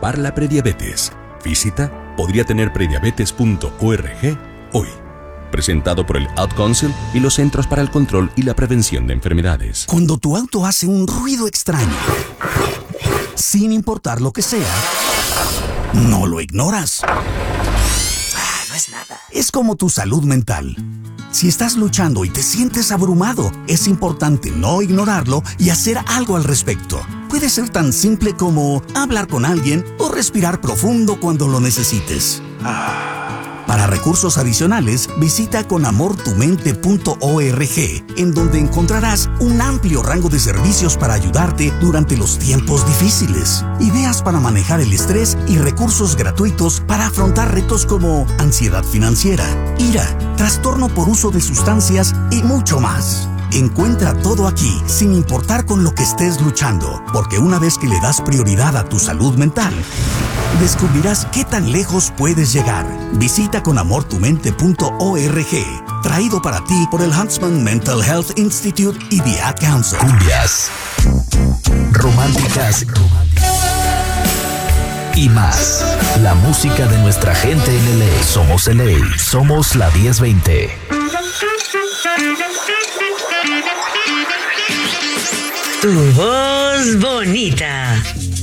escapar la prediabetes. Visita podriatenerprediabetes.org hoy. Presentado por el Ad Council y los Centros para el Control y la Prevención de Enfermedades. Cuando tu auto hace un ruido extraño, sin importar lo que sea, no lo ignoras. No es nada. Es como tu salud mental. Si estás luchando y te sientes abrumado, es importante no ignorarlo y hacer algo al respecto. Puede ser tan simple como hablar con alguien o respirar profundo cuando lo necesites. Para recursos adicionales, visita conamortumente.org, en donde encontrarás un amplio rango de servicios para ayudarte durante los tiempos difíciles. Ideas para manejar el estrés y recursos gratuitos para afrontar retos como ansiedad financiera, ira, trastorno por uso de sustancias y mucho más. Encuentra todo aquí, sin importar con lo que estés luchando, porque una vez que le das prioridad a tu salud mental, descubrirás qué tan lejos puedes llegar. Visita conamortumente.org. Traído para ti por el Huntsman Mental Health Institute y The Ad Council. Cumbias, románticas y más. La música de nuestra gente en LA. Somos LA. Somos la 1020. Tu voz bonita.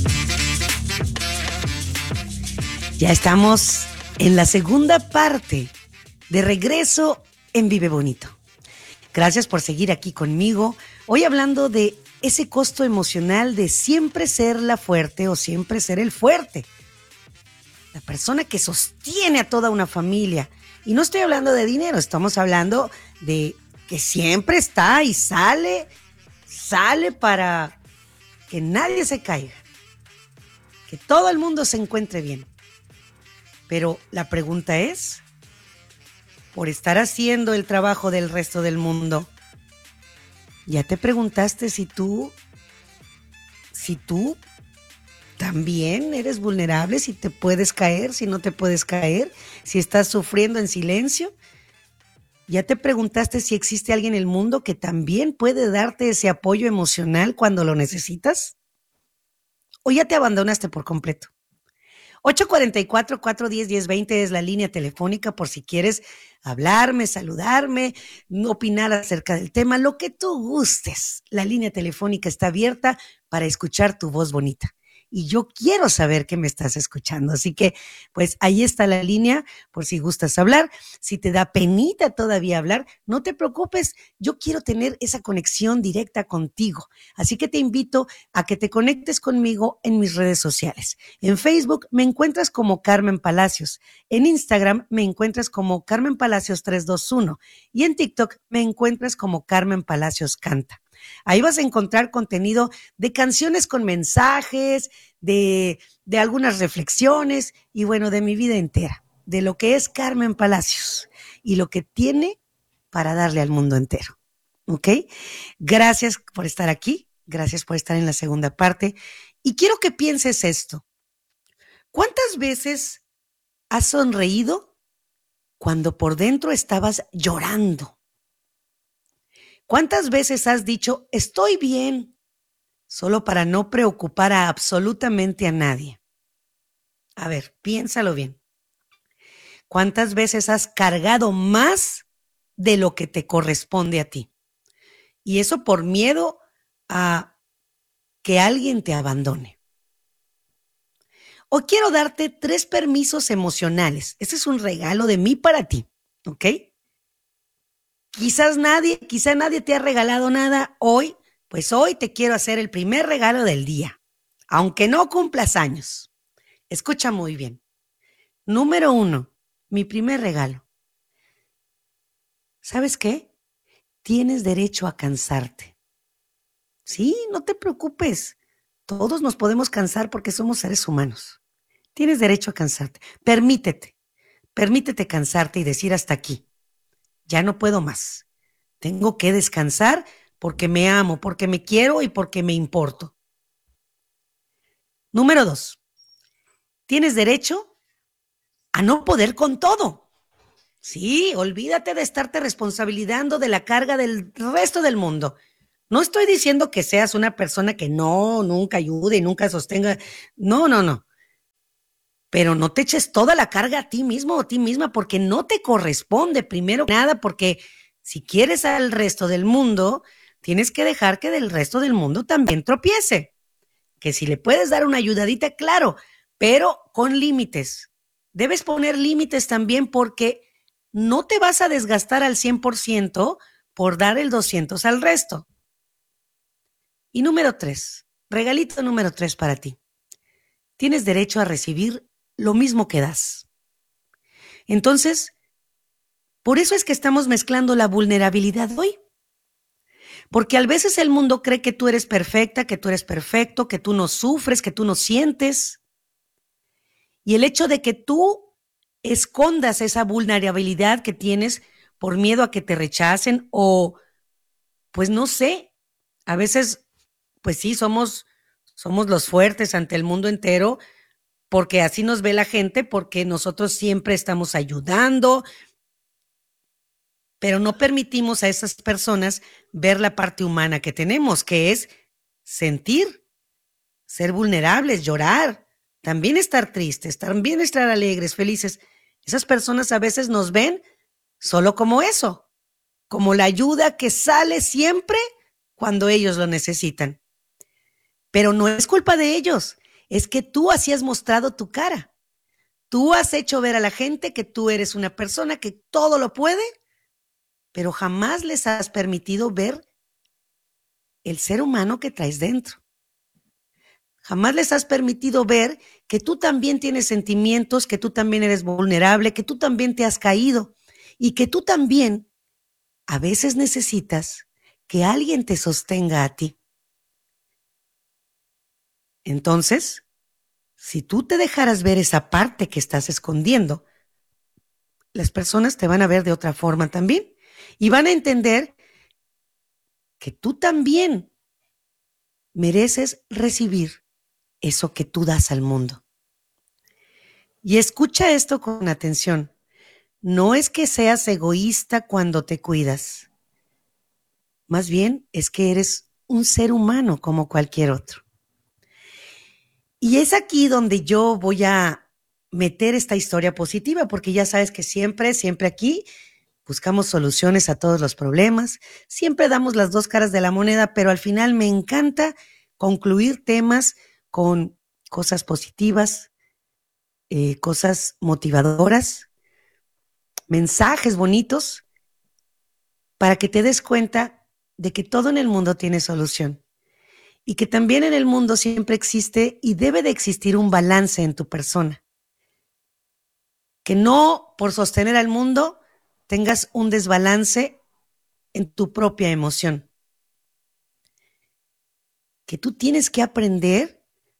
Ya estamos en la segunda parte de Regreso en Vive Bonito. Gracias por seguir aquí conmigo. Hoy hablando de ese costo emocional de siempre ser la fuerte o siempre ser el fuerte. La persona que sostiene a toda una familia. Y no estoy hablando de dinero, estamos hablando de que siempre está y sale para que nadie se caiga. Que todo el mundo se encuentre bien. Pero la pregunta es, por estar haciendo el trabajo del resto del mundo, ¿ya te preguntaste si tú también eres vulnerable, si te puedes caer, si no te puedes caer, si estás sufriendo en silencio? ¿Ya te preguntaste si existe alguien en el mundo que también puede darte ese apoyo emocional cuando lo necesitas? ¿O ya te abandonaste por completo? 844-410-1020 es la línea telefónica por si quieres hablarme, saludarme, opinar acerca del tema, lo que tú gustes. La línea telefónica está abierta para escuchar tu voz bonita. Y yo quiero saber que me estás escuchando. Así que, pues ahí está la línea por si gustas hablar. Si te da penita todavía hablar, no te preocupes. Yo quiero tener esa conexión directa contigo. Así que te invito a que te conectes conmigo en mis redes sociales. En Facebook me encuentras como Carmen Palacios. En Instagram me encuentras como Carmen Palacios 321. Y en TikTok me encuentras como Carmen Palacios Canta. Ahí vas a encontrar contenido de canciones con mensajes, de algunas reflexiones y bueno, de mi vida entera, de lo que es Carmen Palacios y lo que tiene para darle al mundo entero. ¿Ok? Gracias por estar aquí, gracias por estar en la segunda parte y quiero que pienses esto. ¿Cuántas veces has sonreído cuando por dentro estabas llorando? ¿Cuántas veces has dicho, estoy bien, solo para no preocupar a absolutamente a nadie? A ver, piénsalo bien. ¿Cuántas veces has cargado más de lo que te corresponde a ti? Y eso por miedo a que alguien te abandone. Hoy quiero darte 3 permisos emocionales. Este es un regalo de mí para ti, ¿ok? Quizá nadie te ha regalado nada hoy, pues hoy te quiero hacer el primer regalo del día, aunque no cumplas años. Escucha muy bien. Número 1, mi primer regalo. ¿Sabes qué? Tienes derecho a cansarte. Sí, no te preocupes. Todos nos podemos cansar porque somos seres humanos. Tienes derecho a cansarte. Permítete cansarte y decir hasta aquí. Ya no puedo más. Tengo que descansar porque me amo, porque me quiero y porque me importo. Número 2. Tienes derecho a no poder con todo. Sí, olvídate de estarte responsabilizando de la carga del resto del mundo. No estoy diciendo que seas una persona que nunca ayude y nunca sostenga. No. pero no te eches toda la carga a ti mismo o a ti misma porque no te corresponde, primero que nada, porque si quieres al resto del mundo, tienes que dejar que del resto del mundo también tropiece. Que si le puedes dar una ayudadita, claro, pero con límites. Debes poner límites también porque no te vas a desgastar al 100% por dar el 200 al resto. Y número 3, regalito número 3 para ti. Tienes derecho a recibir lo mismo que das. Entonces, por eso es que estamos mezclando la vulnerabilidad hoy. Porque a veces el mundo cree que tú eres perfecta, que tú eres perfecto, que tú no sufres, que tú no sientes. Y el hecho de que tú escondas esa vulnerabilidad que tienes por miedo a que te rechacen o, pues no sé, a veces, pues sí, somos los fuertes ante el mundo entero, porque así nos ve la gente, porque nosotros siempre estamos ayudando, pero no permitimos a esas personas ver la parte humana que tenemos, que es sentir, ser vulnerables, llorar, también estar tristes, también estar alegres, felices. Esas personas a veces nos ven solo como eso, como la ayuda que sale siempre cuando ellos lo necesitan. Pero no es culpa de ellos. Es que tú así has mostrado tu cara. Tú has hecho ver a la gente que tú eres una persona que todo lo puede, pero jamás les has permitido ver el ser humano que traes dentro. Jamás les has permitido ver que tú también tienes sentimientos, que tú también eres vulnerable, que tú también te has caído y que tú también a veces necesitas que alguien te sostenga a ti. Entonces, si tú te dejaras ver esa parte que estás escondiendo, las personas te van a ver de otra forma también y van a entender que tú también mereces recibir eso que tú das al mundo. Y escucha esto con atención. No es que seas egoísta cuando te cuidas. Más bien es que eres un ser humano como cualquier otro. Y es aquí donde yo voy a meter esta historia positiva, porque ya sabes que siempre aquí buscamos soluciones a todos los problemas, siempre damos las dos caras de la moneda, pero al final me encanta concluir temas con cosas positivas, cosas motivadoras, mensajes bonitos, para que te des cuenta de que todo en el mundo tiene solución. Y que también en el mundo siempre existe y debe de existir un balance en tu persona. Que no por sostener al mundo tengas un desbalance en tu propia emoción. Que tú tienes que aprender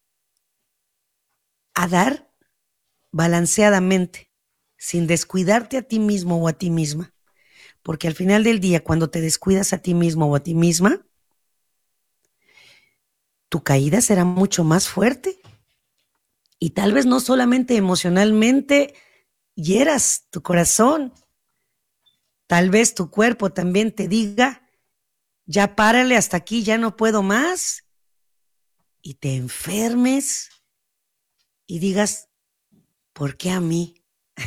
a dar balanceadamente, sin descuidarte a ti mismo o a ti misma. Porque al final del día, cuando te descuidas a ti mismo o a ti misma, tu caída será mucho más fuerte y tal vez no solamente emocionalmente hieras tu corazón, tal vez tu cuerpo también te diga, ya párale hasta aquí, ya no puedo más, y te enfermes y digas, ¿por qué a mí?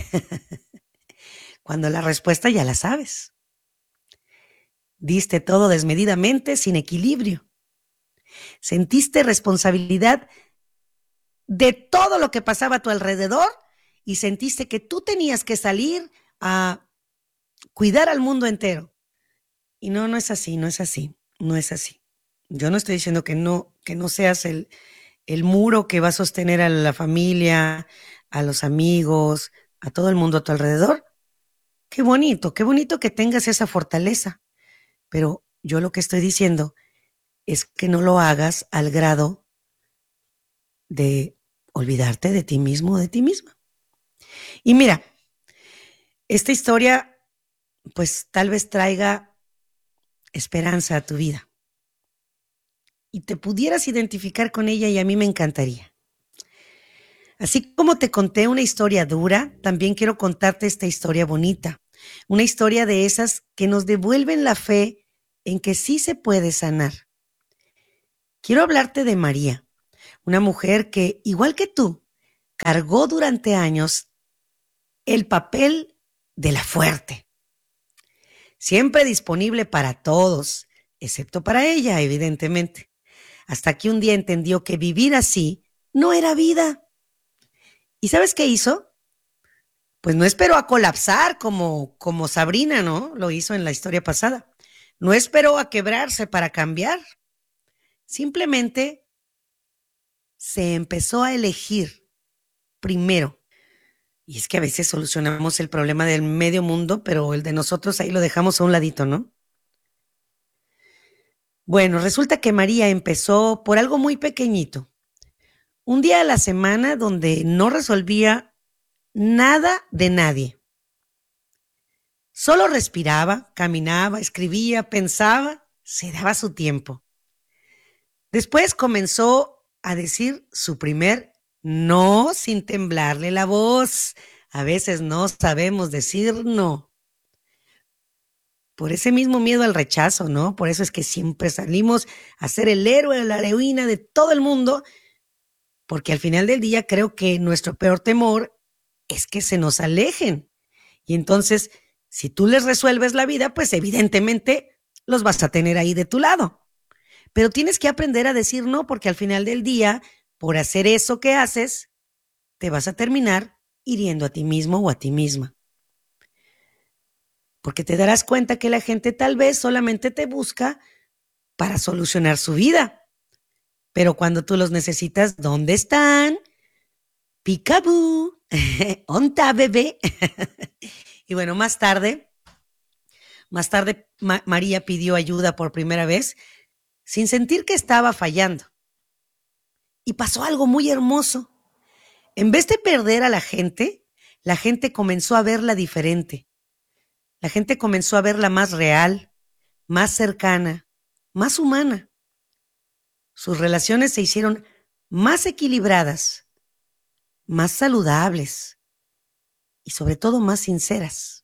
Cuando la respuesta ya la sabes. Diste todo desmedidamente, sin equilibrio. Sentiste responsabilidad de todo lo que pasaba a tu alrededor y sentiste que tú tenías que salir a cuidar al mundo entero. Y no es así, no es así, no es así. Yo no estoy diciendo que no seas el muro que va a sostener a la familia, a los amigos, a todo el mundo a tu alrededor. Qué bonito que tengas esa fortaleza. Pero yo lo que estoy diciendo es que no lo hagas al grado de olvidarte de ti mismo o de ti misma. Y mira, esta historia pues tal vez traiga esperanza a tu vida. Y te pudieras identificar con ella y a mí me encantaría. Así como te conté una historia dura, también quiero contarte esta historia bonita. Una historia de esas que nos devuelven la fe en que sí se puede sanar. Quiero hablarte de María, una mujer que, igual que tú, cargó durante años el papel de la fuerte, siempre disponible para todos, excepto para ella, evidentemente, hasta que un día entendió que vivir así no era vida. ¿Y sabes qué hizo? Pues no esperó a colapsar como Sabrina, ¿no? Lo hizo en la historia pasada. No esperó a quebrarse para cambiar. Simplemente se empezó a elegir primero. Y es que a veces solucionamos el problema del medio mundo, pero el de nosotros ahí lo dejamos a un ladito, ¿no? Bueno, resulta que María empezó por algo muy pequeñito. Un día a la semana donde no resolvía nada de nadie. Solo respiraba, caminaba, escribía, pensaba, se daba su tiempo. Después comenzó a decir su primer no sin temblarle la voz. A veces no sabemos decir no. Por ese mismo miedo al rechazo, ¿no? Por eso es que siempre salimos a ser el héroe o la heroína de todo el mundo, porque al final del día creo que nuestro peor temor es que se nos alejen. Y entonces, si tú les resuelves la vida, pues evidentemente los vas a tener ahí de tu lado. Pero tienes que aprender a decir no, porque al final del día, por hacer eso que haces, te vas a terminar hiriendo a ti mismo o a ti misma. Porque te darás cuenta que la gente tal vez solamente te busca para solucionar su vida. Pero cuando tú los necesitas, ¿dónde están? Peekaboo. ¿Onta, bebé? Y bueno, más tarde, María pidió ayuda por primera vez sin sentir que estaba fallando. Y pasó algo muy hermoso. En vez de perder a la gente comenzó a verla diferente. La gente comenzó a verla más real, más cercana, más humana. Sus relaciones se hicieron más equilibradas, más saludables y sobre todo más sinceras.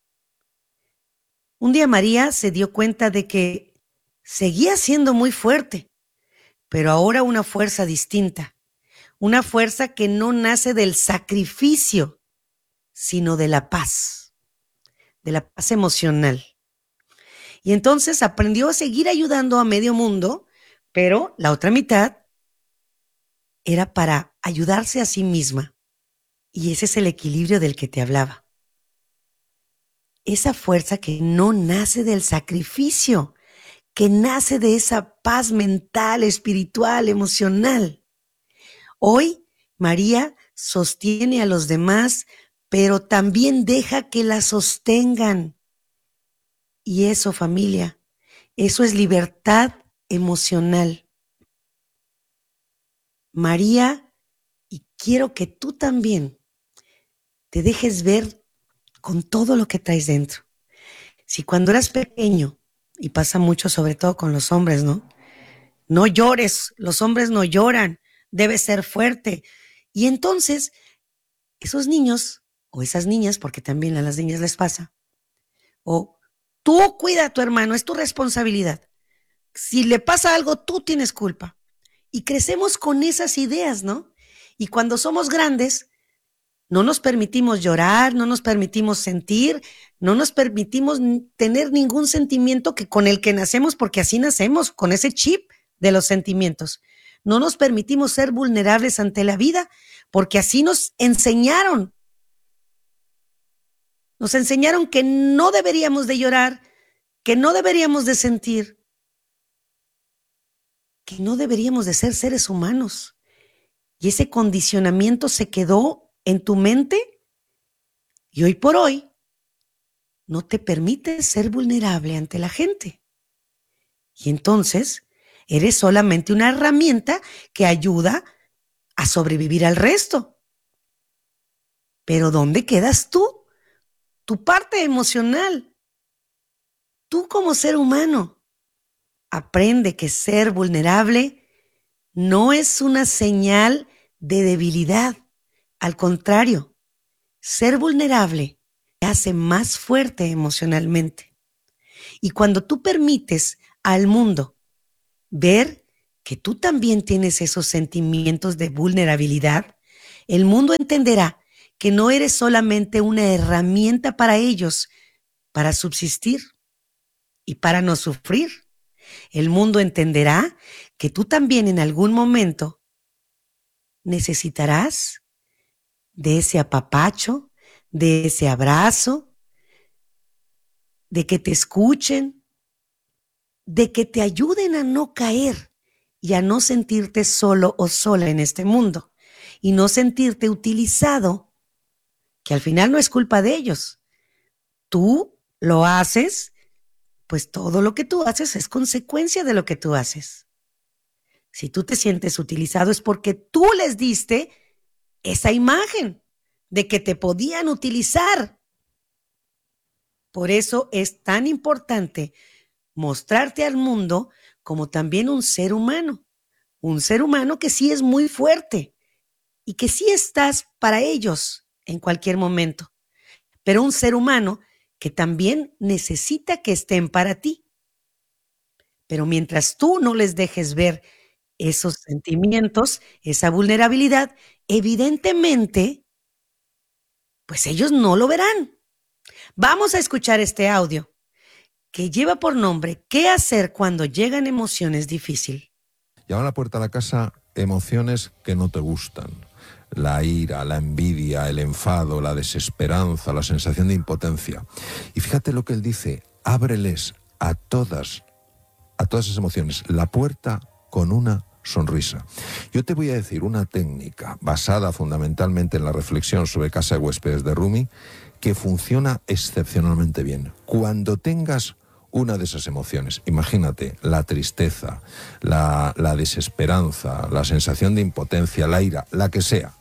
Un día María se dio cuenta de que seguía siendo muy fuerte, pero ahora una fuerza distinta, una fuerza que no nace del sacrificio, sino de la paz emocional. Y entonces aprendió a seguir ayudando a medio mundo, pero la otra mitad era para ayudarse a sí misma. Y ese es el equilibrio del que te hablaba. Esa fuerza que no nace del sacrificio, que nace de esa paz mental, espiritual, emocional. Hoy, María sostiene a los demás, pero también deja que la sostengan. Y eso, familia, eso es libertad emocional. María, y quiero que tú también te dejes ver con todo lo que traes dentro. Si cuando eras pequeño, y pasa mucho sobre todo con los hombres, ¿no? No llores, los hombres no lloran, debes ser fuerte. Y entonces, esos niños, o esas niñas, porque también a las niñas les pasa, o tú cuida a tu hermano, es tu responsabilidad. Si le pasa algo, tú tienes culpa. Y crecemos con esas ideas, ¿no? Y cuando somos grandes, no nos permitimos llorar, no nos permitimos sentir, no nos permitimos tener ningún sentimiento con el que nacemos, porque así nacemos, con ese chip de los sentimientos. No nos permitimos ser vulnerables ante la vida, porque así nos enseñaron. Nos enseñaron que no deberíamos de llorar, que no deberíamos de sentir, que no deberíamos de ser seres humanos. Y ese condicionamiento se quedó en tu mente y hoy por hoy no te permite ser vulnerable ante la gente. Y entonces eres solamente una herramienta que ayuda a sobrevivir al resto. Pero ¿dónde quedas tú? Tu parte emocional. Tú como ser humano. Aprende que ser vulnerable no es una señal de debilidad. Al contrario, ser vulnerable te hace más fuerte emocionalmente. Y cuando tú permites al mundo ver que tú también tienes esos sentimientos de vulnerabilidad, El mundo entenderá que no eres solamente una herramienta para ellos, para subsistir y para no sufrir. El mundo entenderá que tú también en algún momento necesitarás de ese apapacho, de ese abrazo, de que te escuchen, de que te ayuden a no caer y a no sentirte solo o sola en este mundo y no sentirte utilizado, que al final no es culpa de ellos. Tú lo haces, pues todo lo que tú haces es consecuencia de lo que tú haces. Si tú te sientes utilizado es porque tú les diste esa imagen de que te podían utilizar. Por eso es tan importante mostrarte al mundo como también un ser humano que sí es muy fuerte y que sí estás para ellos en cualquier momento, pero un ser humano que también necesita que estén para ti. Pero mientras tú no les dejes ver esos sentimientos, esa vulnerabilidad, evidentemente, pues ellos no lo verán. Vamos a escuchar este audio que lleva por nombre ¿Qué hacer cuando llegan emociones difíciles? Llama a la puerta de la casa emociones que no te gustan. La ira, la envidia, el enfado, la desesperanza, la sensación de impotencia. Y fíjate lo que él dice, ábreles a todas esas emociones la puerta con una sonrisa. Yo te voy a decir una técnica basada fundamentalmente en la reflexión sobre Casa de Huéspedes de Rumi que funciona excepcionalmente bien. Cuando tengas una de esas emociones, imagínate, la tristeza, la desesperanza, la sensación de impotencia, la ira, la que sea,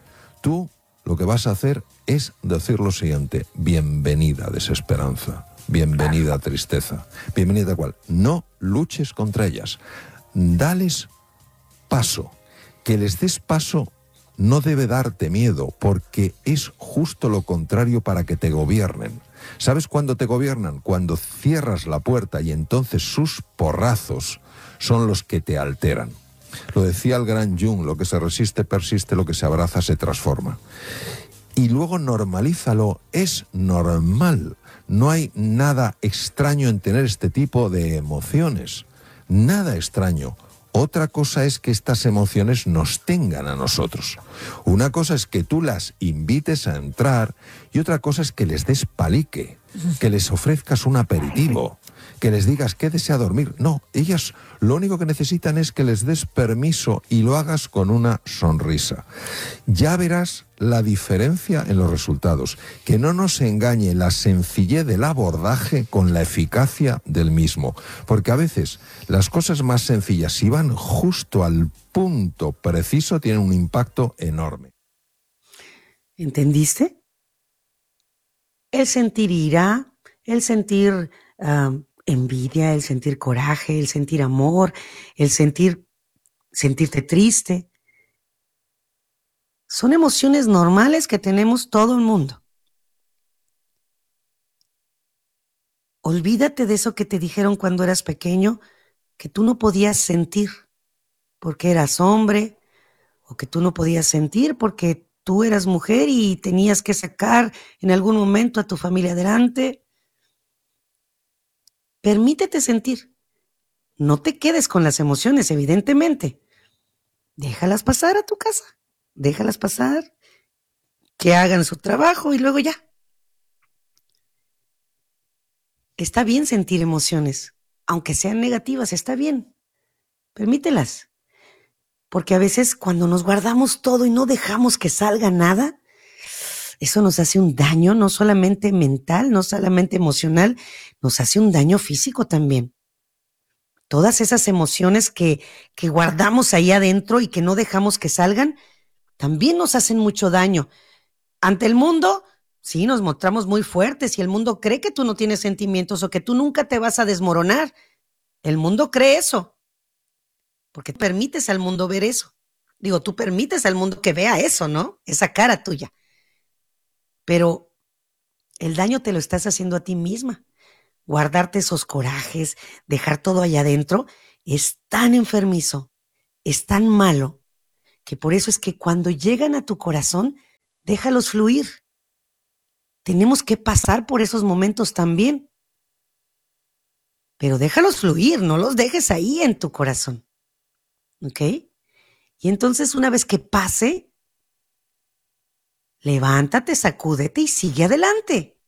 tú lo que vas a hacer es decir lo siguiente, bienvenida desesperanza, bienvenida tristeza, bienvenida cual. No luches contra ellas, dales paso, que les des paso no debe darte miedo, porque es justo lo contrario para que te gobiernen. ¿Sabes cuándo te gobiernan? Cuando cierras la puerta y entonces sus porrazos son los que te alteran. Lo decía el gran Jung, lo que se resiste persiste, lo que se abraza se transforma. Y luego normalízalo, es normal. No hay nada extraño en tener este tipo de emociones. Nada extraño. Otra cosa es que estas emociones nos tengan a nosotros. Una cosa es que tú las invites a entrar y otra cosa es que les des palique, que les ofrezcas un aperitivo, que les digas quédese a dormir. No, ellas lo único que necesitan es que les des permiso y lo hagas con una sonrisa. Ya verás la diferencia en los resultados. Que no nos engañe la sencillez del abordaje con la eficacia del mismo. Porque a veces las cosas más sencillas, si van justo al punto preciso, tienen un impacto enorme. ¿Entendiste? El sentir ira, el sentir envidia, el sentir coraje, el sentir amor, el sentirte triste. Son emociones normales que tenemos todo el mundo. Olvídate de eso que te dijeron cuando eras pequeño, que tú no podías sentir porque eras hombre, o que tú no podías sentir porque tú eras mujer y tenías que sacar en algún momento a tu familia adelante. Permítete sentir. No te quedes con las emociones, evidentemente. Déjalas pasar a tu casa. Déjalas pasar, que hagan su trabajo y luego ya. Está bien sentir emociones, aunque sean negativas, está bien. Permítelas. Porque a veces cuando nos guardamos todo y no dejamos que salga nada, eso nos hace un daño, no solamente mental, no solamente emocional, nos hace un daño físico también. Todas esas emociones que guardamos ahí adentro y que no dejamos que salgan, también nos hacen mucho daño. Ante el mundo, sí, nos mostramos muy fuertes y el mundo cree que tú no tienes sentimientos o que tú nunca te vas a desmoronar. El mundo cree eso, porque permites al mundo ver eso. Digo, tú permites al mundo que vea eso, ¿no? Esa cara tuya. Pero el daño te lo estás haciendo a ti misma. Guardarte esos corajes, dejar todo allá adentro, es tan enfermizo, es tan malo, que por eso es que cuando llegan a tu corazón, déjalos fluir. Tenemos que pasar por esos momentos también. Pero déjalos fluir, no los dejes ahí en tu corazón. ¿Ok? Y entonces una vez que pase, levántate, sacúdete y sigue adelante.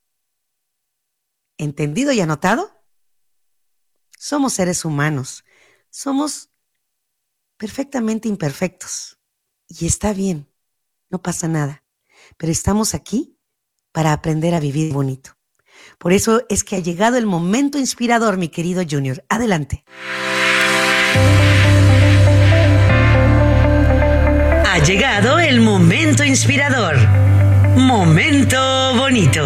¿Entendido y anotado? Somos seres humanos. Somos perfectamente imperfectos. Y está bien, no pasa nada. Pero estamos aquí para aprender a vivir bonito. Por eso es que ha llegado el momento inspirador, mi querido Junior. Adelante. Ha llegado el momento inspirador. Momento bonito.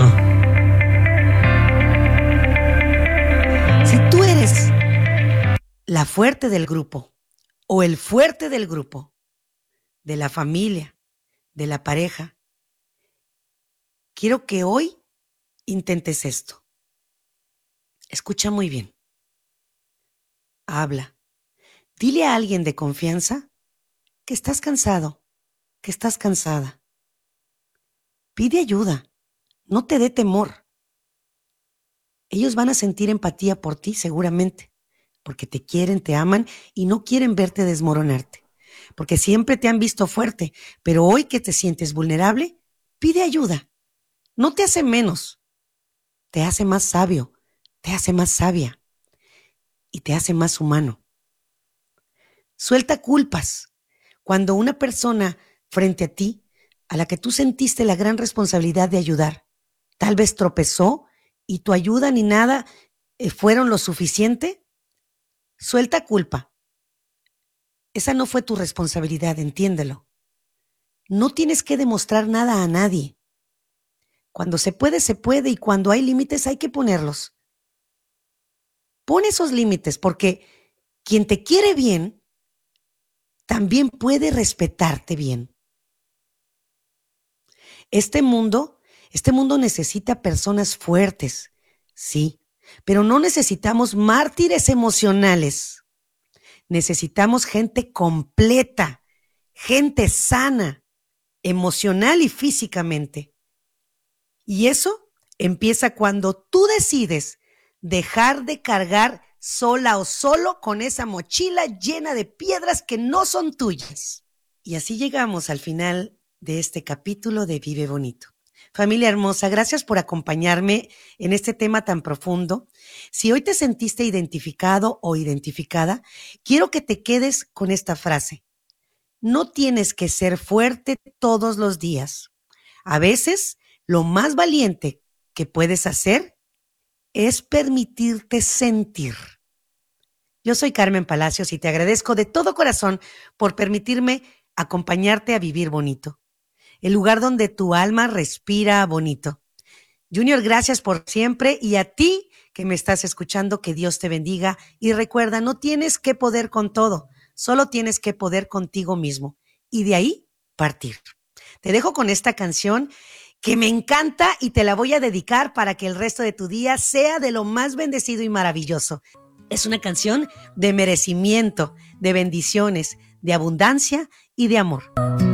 Si tú eres la fuerte del grupo o el fuerte del grupo, de la familia, de la pareja, quiero que hoy intentes esto. Escucha muy bien. Habla. Dile a alguien de confianza que estás cansado, que estás cansada. Pide ayuda. No te dé temor. Ellos van a sentir empatía por ti seguramente, porque te quieren, te aman y no quieren verte desmoronarte, porque siempre te han visto fuerte, pero hoy que te sientes vulnerable, pide ayuda. No te hace menos. Te hace más sabio, te hace más sabia y te hace más humano. Suelta culpas. Cuando una persona frente a ti, a la que tú sentiste la gran responsabilidad de ayudar, tal vez tropezó y tu ayuda ni nada fueron lo suficiente, suelta culpa. Esa no fue tu responsabilidad, entiéndelo. No tienes que demostrar nada a nadie. Cuando se puede y cuando hay límites hay que ponerlos. Pon esos límites porque quien te quiere bien también puede respetarte bien. Este mundo necesita personas fuertes, sí, pero no necesitamos mártires emocionales. Necesitamos gente completa, gente sana, emocional y físicamente. Y eso empieza cuando tú decides dejar de cargar sola o solo con esa mochila llena de piedras que no son tuyas. Y así llegamos al final de este capítulo de Vive Bonito. Familia hermosa, gracias por acompañarme en este tema tan profundo. Si hoy te sentiste identificado o identificada, quiero que te quedes con esta frase. No tienes que ser fuerte todos los días. A veces, lo más valiente que puedes hacer es permitirte sentir. Yo soy Carmen Palacios y te agradezco de todo corazón por permitirme acompañarte a vivir bonito. El lugar donde tu alma respira bonito. Junior, gracias por siempre y a ti que me estás escuchando, que Dios te bendiga. Y recuerda, no tienes que poder con todo, solo tienes que poder contigo mismo y de ahí partir. Te dejo con esta canción que me encanta y te la voy a dedicar para que el resto de tu día sea de lo más bendecido y maravilloso. Es una canción de merecimiento, de bendiciones, de abundancia y de amor.